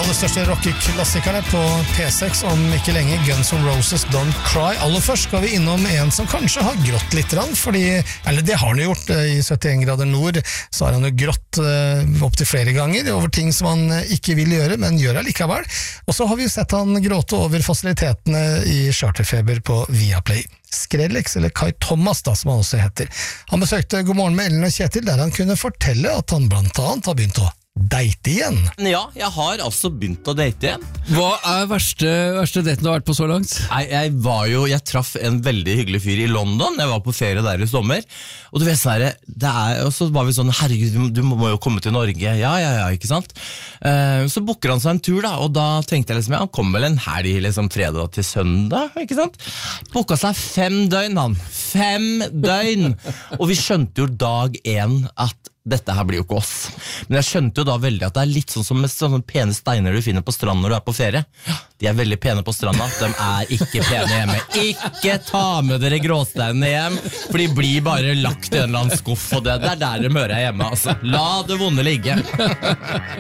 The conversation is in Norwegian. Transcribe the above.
aller største rockeklassikerne på P6 om ikke lenge, Guns N' Roses Don't Cry. Aller først skal vi innom en som kanskje har grått litt, fordi, eller det har han jo gjort, i 71 grader nord, så har han jo grått opp til flere ganger over ting som han ikke vil gjøre, men gjør allikevel. Og så har vi jo sett han gråte over fasilitetene i Charterfeber på Viaplay. Skrellex, eller Kai Thomas da, som han også heter. Han besøkte God morgen med Ellen og Kjetil, der han kunne fortelle at han blant annet har begynt å date igjen. Ja, jeg har altså begynt å date igjen. Hva verste daten du har vært på så langt? Jeg traff en veldig hyggelig fyr i London. Jeg var på ferie der i sommer. Og du vet Sverre, og så var vi sånn, herregud, du må jo komme til Norge. Ja, ikke sant? Så booker han seg en tur da, og da tenkte jeg liksom, han kom vel en helg, liksom fredag til søndag, ikke sant? Booka seg 5 døgn, han. 5 døgn! Og vi skjønte jo dag 1 at dette her blir jo ikke oss. Men jeg skjønte jo da veldig at det er litt sånn som med sånne pene steiner du finner på stranden når du er på ferie. De er veldig pene på stranda, de er ikke pene hjemme. Ikke ta med dere gråsteinene hjem, for de blir bare lagt i en eller annen skuff, og det er der de hører hjemme, altså. La det vonde ligge.